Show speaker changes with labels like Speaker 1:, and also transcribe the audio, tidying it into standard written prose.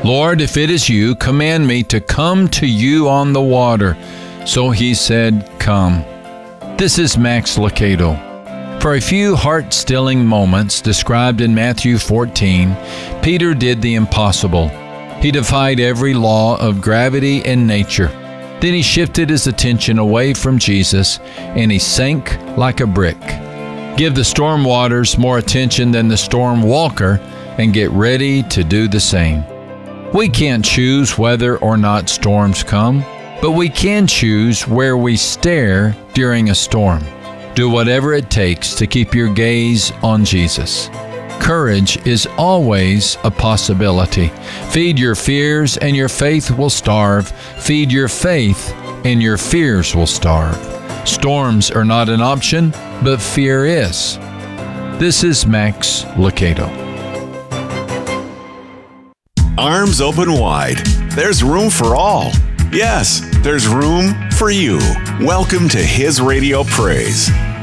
Speaker 1: Lord, if it is you, command me to come to you on the water. So he said, come. This is Max Lucado. For a few heart-stilling moments described in Matthew 14, Peter did the impossible. He defied every law of gravity and nature. Then he shifted his attention away from Jesus, and he sank like a brick. Give the storm waters more attention than the storm walker, and get ready to do the same. We can't choose whether or not storms come, but we can choose where we stare during a storm. Do whatever it takes to keep your gaze on Jesus. Courage is always a possibility. Feed your fears and your faith will starve. Feed your faith and your fears will starve. Storms are not an option, but fear is. This is Max Lucado.
Speaker 2: Arms open wide. There's room for all. Yes, there's room for you. Welcome to His Radio Praise.